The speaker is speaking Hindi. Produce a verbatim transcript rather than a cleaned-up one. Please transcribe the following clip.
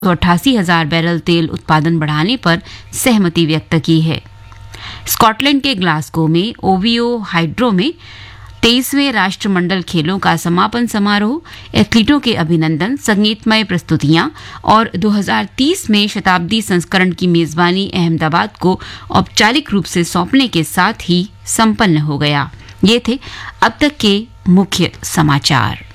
तो अट्ठासी हजार बैरल तेल उत्पादन बढ़ाने पर सहमति व्यक्त की है। स्कॉटलैंड के ग्लासगो में ओवियो हाइड्रो में तेईसवें राष्ट्रमंडल खेलों का समापन समारोह, एथलीटों के अभिनंदन, संगीतमय प्रस्तुतियां और दो हज़ार तीस में शताब्दी संस्करण की मेजबानी अहमदाबाद को औपचारिक रूप से सौंपने के साथ ही संपन्न हो गया। ये थे अब तक के मुख्य समाचार।